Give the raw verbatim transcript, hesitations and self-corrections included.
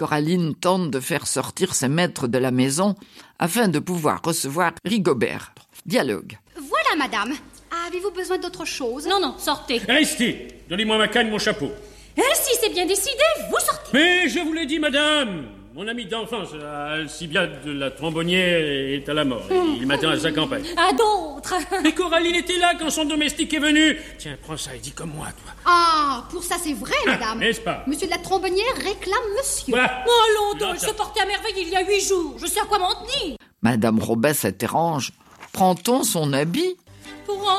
Coraline tente de faire sortir ses maîtres de la maison afin de pouvoir recevoir Rigobert. Dialogue. Voilà, madame. Avez-vous besoin d'autre chose? Non, non, sortez. Restez. Donnez-moi ma canne, mon chapeau. Ainsi, c'est bien décidé, vous sortez. Mais je vous l'ai dit, madame. Mon ami d'enfance, Alcibiade de la Trombonnière, est à la mort. Il m'attend à sa campagne. À d'autres. Mais Coraline était là quand son domestique est venu. Tiens, prends ça et dis comme moi, toi. Ah, pour ça c'est vrai, madame. N'est-ce pas? Monsieur de la Trombonnière réclame monsieur. Voilà. Oh, London, il se portait à merveille il y a huit jours. Je sais à quoi m'en tenir. Madame Robet s'interroge. Prend-on son habit? Pour